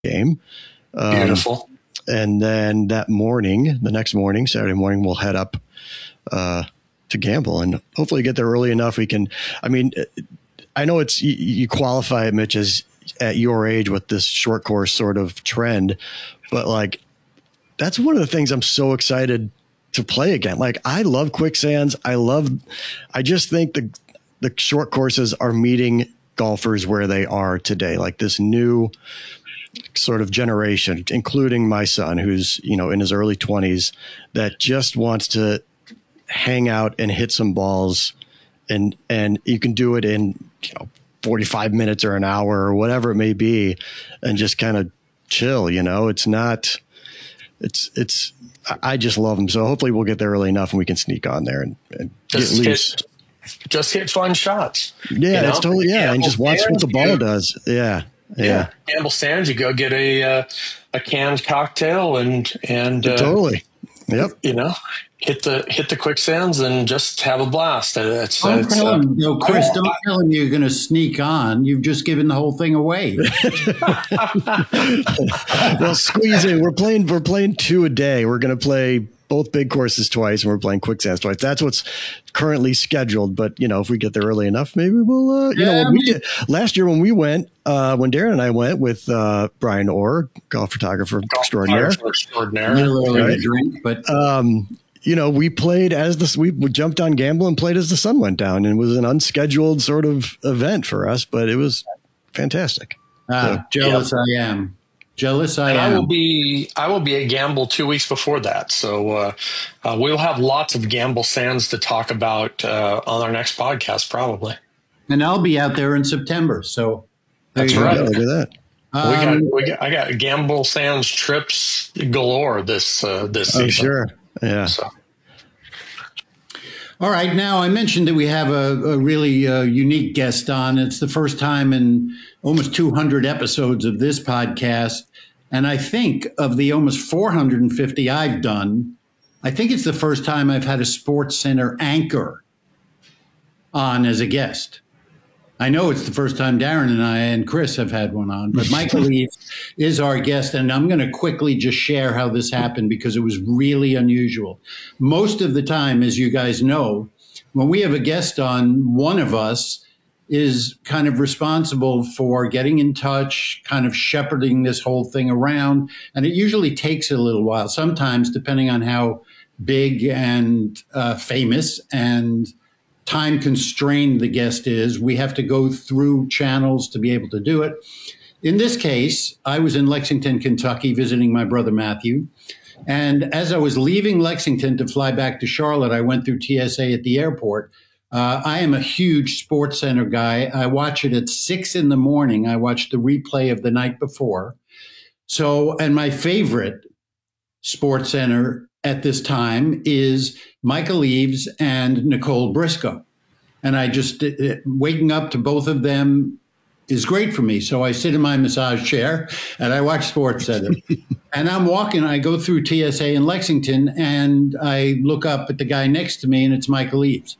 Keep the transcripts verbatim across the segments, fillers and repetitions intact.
game. Um, Beautiful. And then that morning, the next morning, Saturday morning, we'll head up uh, to gamble and hopefully get there early enough. We can, I mean, I know it's, you, you qualify it, Mitch, as at your age with this short course sort of trend, but like, that's one of the things I'm so excited to play again. Like, I love quicksands. I love, I just think the, the short courses are meeting golfers where they are today. Like this new sort of generation, including my son, who's, you know, in his early twenties, that just wants to hang out and hit some balls, and, and you can do it in, you know, forty-five minutes or an hour or whatever it may be, and just kind of chill. You know, it's not, it's, it's, I just love them. So hopefully we'll get there early enough and we can sneak on there and, and just get loose. Hit, just hit fun shots. Yeah, it's totally, yeah. Gamble and just watch what the ball you, does. Yeah. Yeah. Yeah. Gamble Sands, you go get a, uh, a canned cocktail and, and, uh, totally. Yep. You know, hit the, hit the quicksands and just have a blast. It's, don't it's, tell uh, him, no, Chris, don't tell him you're going to sneak on. You've just given the whole thing away. Well, squeeze in. We're playing, we're playing two a day. We're going to play both big courses twice, and we're playing quicksands twice. That's what's currently scheduled. But, you know, if we get there early enough, maybe we'll, uh, you yeah, know, when we did last year when we went, uh, when Darren and I went with uh, Brian Orr, golf photographer golf extraordinaire. extraordinaire. Right. Drink, but um, you know, we played as the we, we jumped on Gamble and played as the sun went down, and it was an unscheduled sort of event for us, but it was fantastic. Ah, so, jealous yeah. I am. Jealous I and am. I will be I will be at Gamble two weeks before that, so uh, uh, we'll have lots of Gamble Sands to talk about uh, on our next podcast, probably. And I'll be out there in September, so that's right. Look at that. Um, we got, we got I got Gamble Sands trips galore this uh, this oh, season. Sure, yeah. So. All right. Now, I mentioned that we have a, a really uh, unique guest on. It's the first time in almost two hundred episodes of this podcast. And I think of the almost four hundred fifty I've done, I think it's the first time I've had a Sports Center anchor on as a guest. I know it's the first time Darren and I and Chris have had one on, but Michael Eaves is our guest. And I'm going to quickly just share how this happened because it was really unusual. Most of the time, as you guys know, when we have a guest on, one of us is kind of responsible for getting in touch, kind of shepherding this whole thing around. And it usually takes a little while, sometimes depending on how big and uh, famous and time constrained the guest is. We have to go through channels to be able to do it. In this case, I was in Lexington, Kentucky, visiting my brother Matthew. And as I was leaving Lexington to fly back to Charlotte, I went through T S A at the airport. Uh, I am a huge Sports Center guy. I watch it at six in the morning. I watch the replay of the night before. So, and my favorite Sports Center at this time is Michael Eaves and Nicole Briscoe. And I just, uh, waking up to both of them is great for me. So I sit in my massage chair and I watch Sports Center. And I'm walking, I go through T S A in Lexington and I look up at the guy next to me and it's Michael Eaves.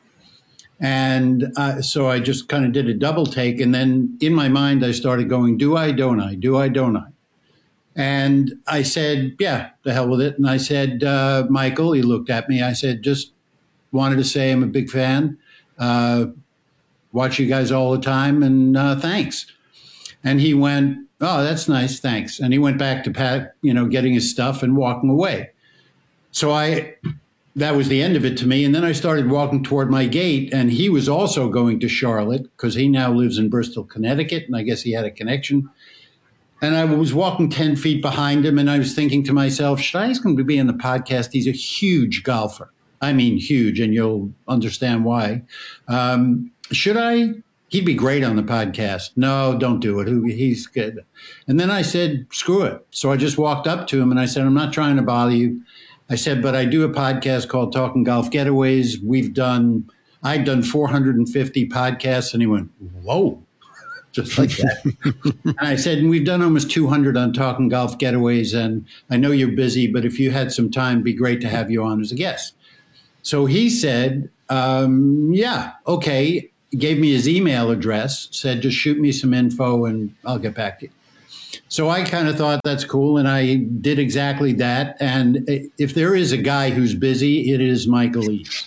And uh, so I just kind of did a double take. And then in my mind, I started going, do I, don't I, do I, don't I? And I said, yeah, the hell with it. And I said, uh, Michael, he looked at me. I said, just wanted to say I'm a big fan. Uh, watch you guys all the time. And uh, thanks. And he went, oh, that's nice. Thanks. And he went back to Pat, you know, getting his stuff and walking away. So I, that was the end of it to me. And then I started walking toward my gate and he was also going to Charlotte because he now lives in Bristol, Connecticut. And I guess he had a connection. And I was walking ten feet behind him and I was thinking to myself, should I ask him to be on the podcast? He's a huge golfer. I mean, huge, and you'll understand why. Um, should I? He'd be great on the podcast. No, don't do it. He's good. And then I said, screw it. So I just walked up to him and I said, I'm not trying to bother you. I said, but I do a podcast called Talking Golf Getaways. We've done, I've done four hundred fifty podcasts. And he went, whoa. Just like that. And I said, and we've done almost two hundred on Talking Golf Getaways. And I know you're busy, but if you had some time, it'd be great to have you on as a guest. So he said, um, yeah, okay. Gave me his email address, said, just shoot me some info and I'll get back to you. so I kind of thought that's cool, and I did exactly that. And if there is a guy who's busy, it is Michael Eaves.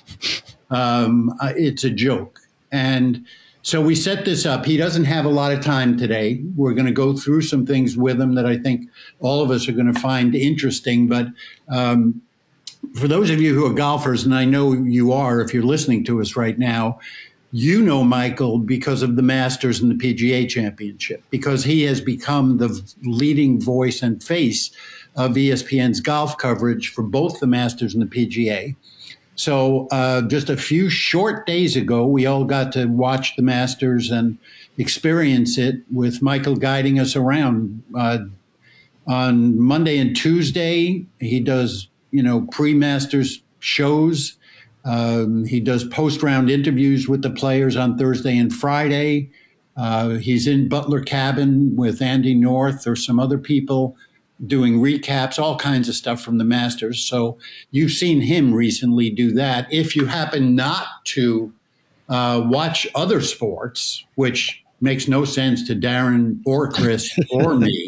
Um, it's a joke. And so we set this up. He doesn't have a lot of time today. We're going to go through some things with him that I think all of us are going to find interesting. But um, for those of you who are golfers, and I know you are if you're listening to us right now, you know Michael because of the Masters and the P G A Championship, because he has become the leading voice and face of E S P N's golf coverage for both the Masters and the P G A. So uh, just a few short days ago, we all got to watch the Masters and experience it with Michael guiding us around. Uh, on Monday and Tuesday, he does, you know, pre-Masters shows. Um, he does post-round interviews with the players on Thursday and Friday. Uh, he's in Butler Cabin with Andy North or some other people doing recaps, all kinds of stuff from the Masters. So you've seen him recently do that. If you happen not to uh, watch other sports, which makes no sense to Darren or Chris or me,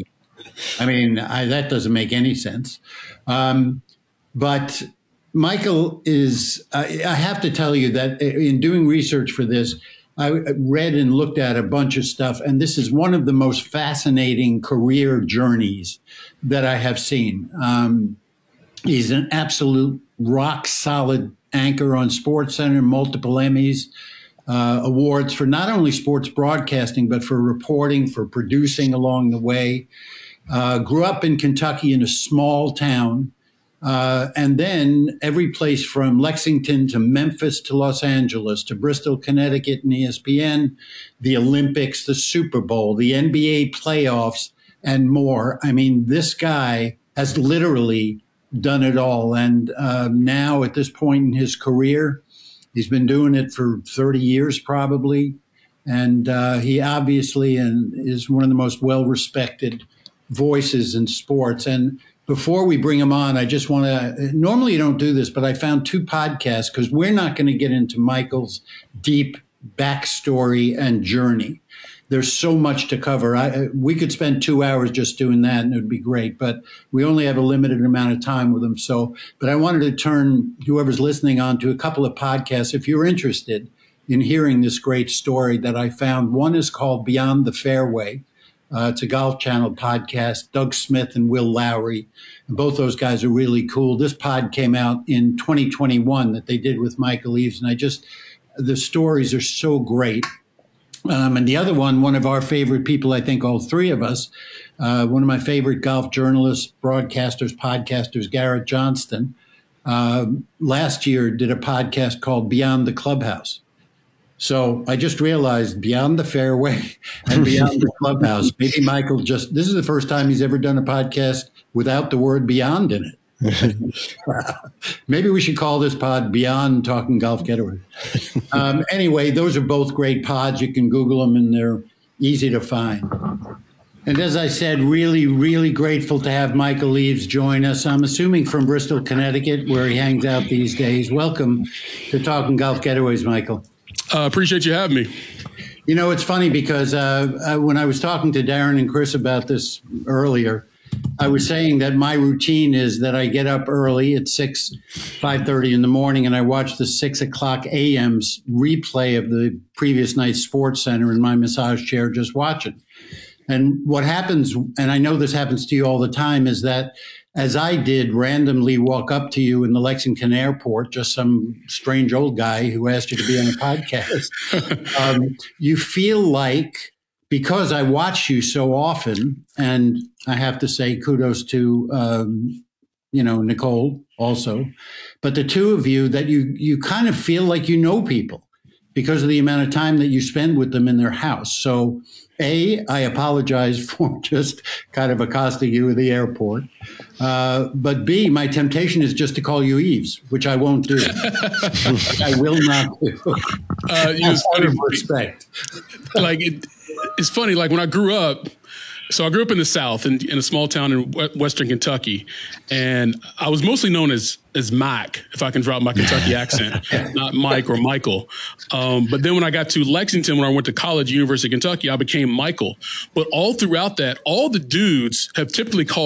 I mean, I, that doesn't make any sense. Um, but Michael is, I, I have to tell you that in doing research for this, I read and looked at a bunch of stuff, and this is one of the most fascinating career journeys that I have seen. Um, he's an absolute rock solid anchor on SportsCenter, multiple Emmys, uh, awards for not only sports broadcasting, but for reporting, for producing along the way. Uh, grew up in Kentucky in a small town. Uh, and then every place from Lexington to Memphis to Los Angeles to Bristol, Connecticut and E S P N, the Olympics, the Super Bowl, the N B A playoffs, and more. I mean, this guy has literally done it all. And uh, now at this point in his career, he's been doing it for thirty years probably. And uh, he obviously and is one of the most well-respected voices in sports. And before we bring him on, I just want to, normally you don't do this, but I found two podcasts because we're not going to get into Michael's deep backstory and journey. There's so much to cover. I, we could spend two hours just doing that and it would be great, but we only have a limited amount of time with him. So, but I wanted to turn whoever's listening on to a couple of podcasts if you're interested in hearing this great story that I found. One is called Beyond the Fairway. Uh, it's a Golf Channel podcast, Doug Smith and Will Lowry. And both those guys are really cool. This pod came out in twenty twenty-one that they did with Michael Eaves. And I just, the stories are so great. Um, and the other one, one of our favorite people, I think all three of us, uh, one of my favorite golf journalists, broadcasters, podcasters, Garrett Johnston, uh, last year did a podcast called Beyond the Clubhouse. So I just realized Beyond the Fairway and Beyond the Clubhouse. Maybe Michael just, this is the first time he's ever done a podcast without the word beyond in it. Maybe we should call this pod Beyond Talking Golf Getaway. Um, anyway, those are both great pods. You can Google them and they're easy to find. And as I said, really, really grateful to have Michael Eaves join us. I'm assuming from Bristol, Connecticut, where he hangs out these days. Welcome to Talking Golf Getaways, Michael. I uh, appreciate you having me. You know, it's funny because uh, when I was talking to Darren and Chris about this earlier, I was saying that my routine is that I get up early at six, five thirty in the morning, and I watch the six o'clock a m replay of the previous night's SportsCenter in my massage chair just watching. And what happens, and I know this happens to you all the time, is that as I did randomly walk up to you in the Lexington airport, just some strange old guy who asked you to be on a podcast, um, you feel like, because I watch you so often, and I have to say kudos to, um, you know, Nicole also, but the two of you, that you you kind of feel like you know people because of the amount of time that you spend with them in their house. So, A, I apologize for just kind of accosting you at the airport. Uh, but B, my temptation is just to call you Eaves, which I won't do. I will not do. Uh, you know, out of respect. Like, it, it's funny, like when I grew up, So I grew up in the South, in, in a small town in Western Kentucky, and I was mostly known as as Mike, if I can drop my Kentucky accent, not Mike or Michael. Um, but then when I got to Lexington, when I went to college, University of Kentucky, I became Michael. But all throughout that, all the dudes have typically called